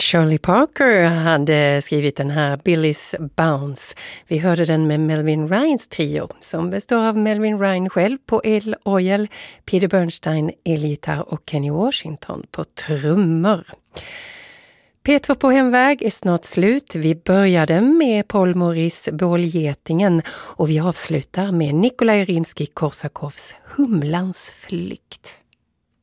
Charlie Parker hade skrivit den här Billy's Bounce. Vi hörde den med Melvin Rines trio som består av Melvin Rine själv på elorgel, Peter Bernstein elgitarr och Kenny Washington på trummor. P2 på hemväg är snart slut. Vi började med Paul Maurice Bålgetingen och vi avslutar med Nikolaj Rimsky-Korsakovs Humlans flykt.